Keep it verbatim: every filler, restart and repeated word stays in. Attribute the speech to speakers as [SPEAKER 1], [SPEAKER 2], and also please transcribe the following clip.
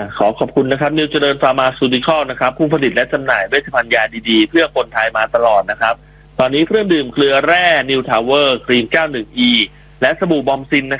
[SPEAKER 1] ขอขอบคุณนะครับนิวเจริญฟาร์มาซูติคอลนะครับผู้ผลิตและจำหน่ายเวชภัณฑ์ยาดีๆเพื่อคนไทยมาตลอดนะครับตอนนี้เครื่องดื่มเกลือแร่นิวทาวเวอร์ครีม เก้าสิบเอ็ด อี และสบู่บอมซิน